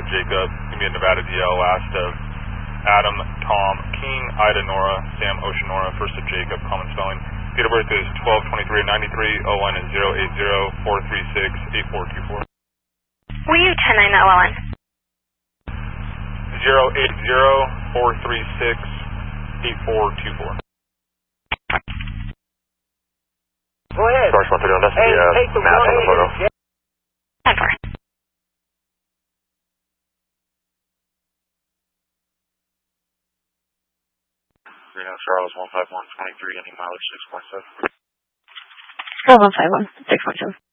Jacob, give me a Nevada DL, last of Adam, Tom, King, Ida, Nora, Sam, Ocean, Nora, first of Jacob, common spelling. Date of birth is 12/23/93, ON is 080-436-8424. Will you 10-9 that OLN? 080-436-8424. Go ahead. Source 131, that's the math on the photo. 10-4. Greenhouse Charles 15123, any mileage 6.7. 151, 6.7.